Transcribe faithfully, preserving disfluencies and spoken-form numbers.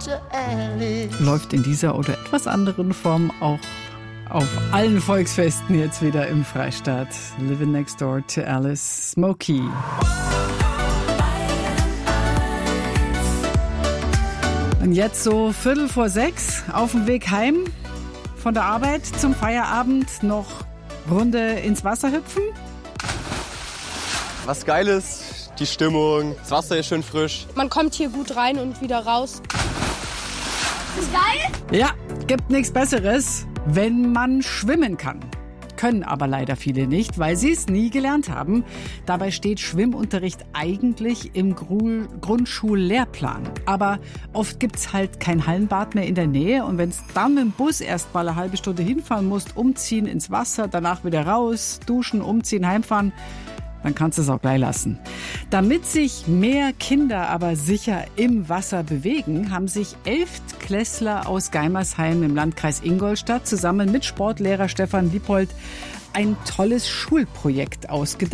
to Alice. Läuft in dieser oder etwas anderen Form auch auf allen Volksfesten jetzt wieder im Freistaat. Living Next Door to Alice, Smokey. Und jetzt so Viertel vor sechs auf dem Weg heim von der Arbeit zum Feierabend noch Runde ins Wasser hüpfen. Was Geiles, die Stimmung, das Wasser ist schön frisch. Man kommt hier gut rein und wieder raus. Ist geil? Ja, gibt nichts Besseres, wenn man schwimmen kann. Können aber leider viele nicht, weil sie es nie gelernt haben. Dabei steht Schwimmunterricht eigentlich im Gru- Grundschullehrplan. Aber oft gibt's halt kein Hallenbad mehr in der Nähe. Und wenn es dann mit dem Bus erst mal eine halbe Stunde hinfahren musst, umziehen ins Wasser, danach wieder raus, duschen, umziehen, heimfahren, dann kannst du es auch gleich lassen. Damit sich mehr Kinder aber sicher im Wasser bewegen, haben sich Elftklässler aus Geimersheim im Landkreis Ingolstadt zusammen mit Sportlehrer Stefan Liepold ein tolles Schulprojekt ausgedacht.